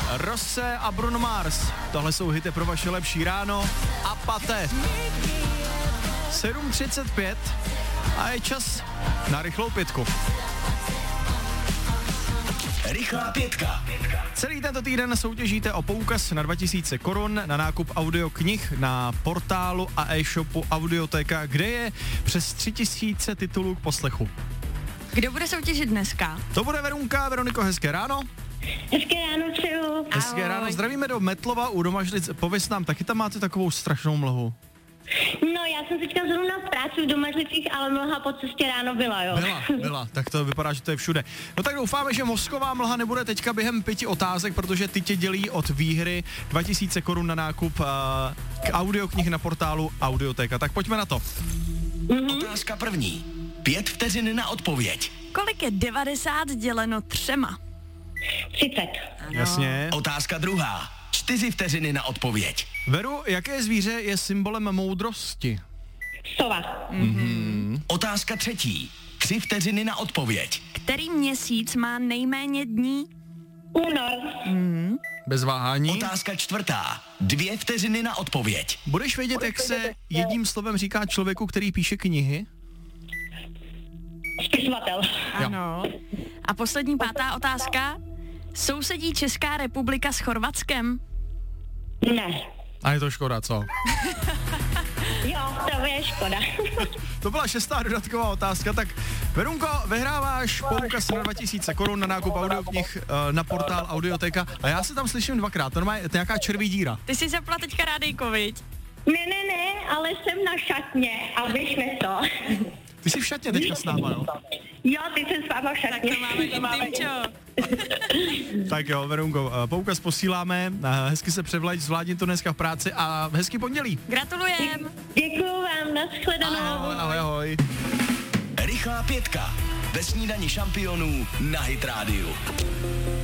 Rosse a Bruno Mars. Tohle jsou hity pro vaše lepší ráno. A Pate. 7:35 a je čas na rychlou pětku. Rychlá pětka. Celý tento týden soutěžíte o poukaz na 2000 korun na nákup audioknih na portálu a e-shopu Audioteka, kde je přes 3000 titulů k poslechu. Kdo bude soutěžit dneska? To bude Verunka. Veroniko, hezké ráno. Hezké ráno přeju. Hezké ráno, zdravíme do Metlova u Domažlic. Pověz nám, taky tam máte takovou strašnou mlhu? No, já jsem teďka zrovna v práci v Domažlicích, ale mlha po cestě ráno byla, jo. Byla, tak to vypadá, že to je všude. No tak doufáme, že mozková mlha nebude teďka během 5 otázek, protože ty tě dělí od výhry 2000 korun na nákup k audioknih na portálu Audioteka. Tak pojďme na to. Otázka první. 5 vteřin na odpověď. Kolik je 90 děleno 3? 30. Jasně. Otázka druhá. 4 vteřiny na odpověď. Veru, jaké zvíře je symbolem moudrosti? Sova. Otázka třetí. 3 vteřiny na odpověď. Který měsíc má nejméně dní? Únor. Bez váhání. Otázka čtvrtá. 2 vteřiny na odpověď. Budeš vědět, jak se jedním slovem říká člověku, který píše knihy? Spisovatel. Ano. A poslední 5. otázka. Sousedí Česká republika s Chorvatskem? Ne. A je to škoda, co? Jo, to je škoda. To byla 6. dodatková otázka, tak Verunko, vyhráváš poukaz na 2000 korun na nákup audioknih na portál Audioteka a já se tam slyším 2krát, normálně to je nějaká červí díra. Ty jsi zapla teďka rádejko, viď? Ne, ale jsem na šatně a vyšme to. Ty jsi v šatně teďka s náma, jo? Jo, ty jsem s váma v šatně. To máme Týmčo. Tak jo, Verunko, poukaz posíláme, hezky se převlaď, zvládni to dneska v práci a hezký pondělí. Gratulujem. Děkuju vám, nashledanou. Ahoj. Rychlá pětka. Ve snídani šampionů na Hit Radio.